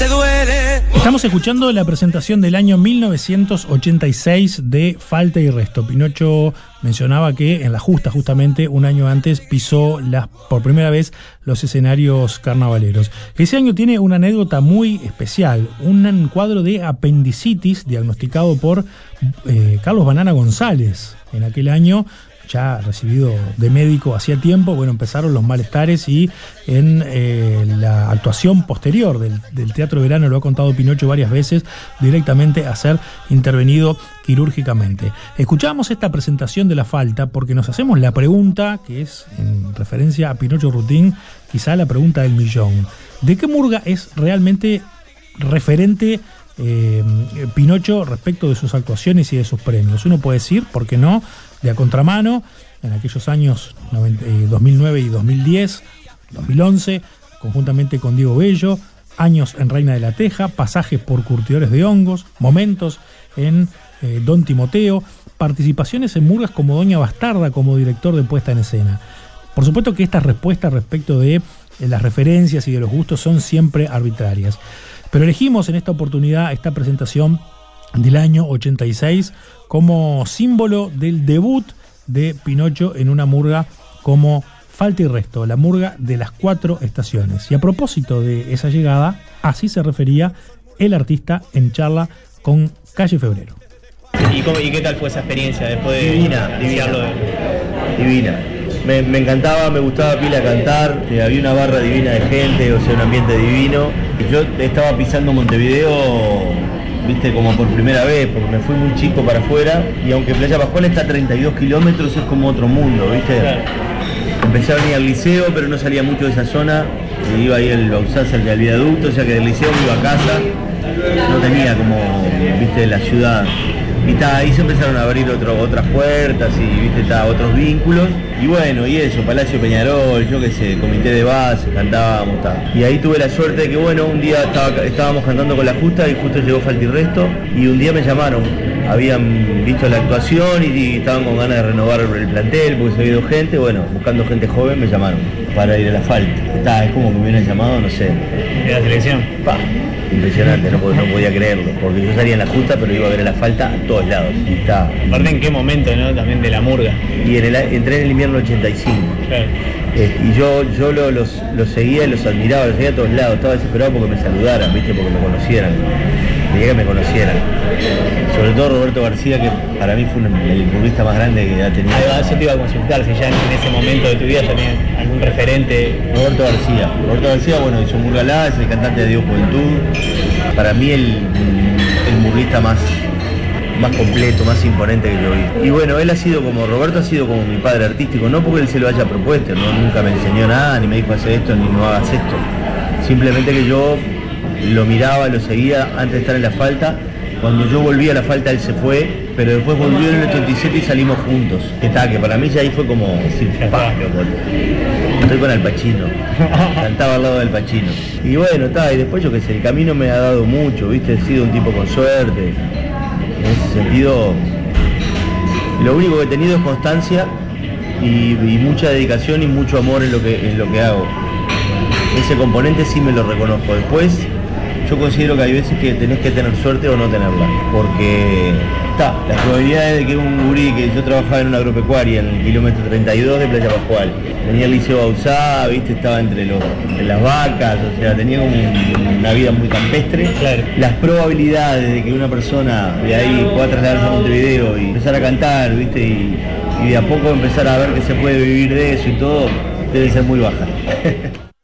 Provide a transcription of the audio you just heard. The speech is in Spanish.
te duele. Estamos escuchando la presentación del año 1986 de Falta y Resto. Pinocho mencionaba que en La Justa, justamente un año antes, pisó por primera vez los escenarios carnavaleros. Ese año tiene una anécdota muy especial, un cuadro de apendicitis diagnosticado por Carlos Banana González. En aquel año, ya recibido de médico hacía tiempo, bueno, empezaron los malestares y en la actuación posterior del Teatro Verano, lo ha contado Pinocho varias veces, directamente a ser intervenido quirúrgicamente. Escuchamos esta presentación de La Falta porque nos hacemos la pregunta, que es en referencia a Pinocho Rutín, quizá la pregunta del millón. ¿De qué murga es realmente referente Pinocho respecto de sus actuaciones y de sus premios? Uno puede decir, ¿por qué no?, de A Contramano, en aquellos años 2009 y 2010, 2011, conjuntamente con Diego Bello, años en Reina de la Teja, pasajes por Curtidores de Hongos, momentos en Don Timoteo, participaciones en murgas como Doña Bastarda como director de puesta en escena. Por supuesto que estas respuestas respecto de las referencias y de los gustos son siempre arbitrarias, pero elegimos en esta oportunidad esta presentación del año 86 como símbolo del debut de Pinocho en una murga como Falta y Resto, la murga de las 4 estaciones. Y a propósito de esa llegada, así se refería el artista en charla con Calle Febrero. ¿Y qué tal fue esa experiencia después de Divina. Me encantaba, me gustaba pila cantar, había una barra divina de gente, o sea, un ambiente divino. Yo estaba pisando Montevideo, viste, como por primera vez, porque me fui muy chico para afuera, y aunque Playa Pascual está a 32 kilómetros, es como otro mundo, viste. Claro. Empecé a venir al liceo, pero no salía mucho de esa zona, y iba ahí al Bausá, cerca del viaducto, o sea que del liceo me iba a casa, no tenía como, viste, la ciudad. Y ahí se empezaron a abrir otras puertas y, viste, otros vínculos. Y bueno, y eso, Palacio Peñarol, yo qué sé, comité de base, cantábamos, Y ahí tuve la suerte de que, bueno, un día estábamos cantando con La Justa y justo llegó Falta y Resto, y un día me llamaron. Habían visto la actuación y estaban con ganas de renovar el plantel porque se había ido gente, bueno, buscando gente joven me llamaron para ir a La Falta. Es como que me hubieran llamado, no sé. ¿De la selección? Impresionante, no podía creerlo, porque yo salía en La Justa, pero iba a ver a La Falta a todos lados. Y aparte, ¿en qué momento, no? También de la murga. Y entré en el invierno 85. Claro. Y yo los seguía y los admiraba, los seguía a todos lados, estaba desesperado porque me saludaran, viste, porque me conocieran. Quería que me conocieran. Sobre todo Roberto García, que para mí fue el murguista más grande que ha tenido. Eso te iba a consultar, si ya en ese momento de tu vida ya tenías algún referente. Roberto García, bueno, hizo Murgalá, es el cantante de Dios Juventud. Para mí el murguista más completo, más imponente que yo vi. Y bueno, Roberto ha sido como mi padre artístico, no porque él se lo haya propuesto, nunca me enseñó nada, ni me dijo hacer esto, ni no hagas esto. Simplemente que yo lo miraba, lo seguía antes de estar en La Falta. Cuando yo volví a La Falta él se fue, pero después volvió en el 87 y salimos juntos. Que para mí ya ahí fue como decir, estoy con Al Pacino. Cantaba al lado del Pacino. Y bueno, y después yo qué sé, el camino me ha dado mucho, viste, he sido un tipo con suerte. En ese sentido, lo único que he tenido es constancia y mucha dedicación y mucho amor en lo que hago. Ese componente sí me lo reconozco. Después, yo considero que hay veces que tenés que tener suerte o no tenerla, porque las probabilidades de que un gurí, que yo trabajaba en una agropecuaria en el kilómetro 32 de Playa Pascual, tenía el liceo Bausá, viste, estaba entre las vacas, o sea, tenía como una vida muy campestre. Claro. Las probabilidades de que una persona de ahí pueda trasladarse a Montevideo y empezar a cantar, viste, y de a poco empezar a ver que se puede vivir de eso y todo, debe ser muy baja.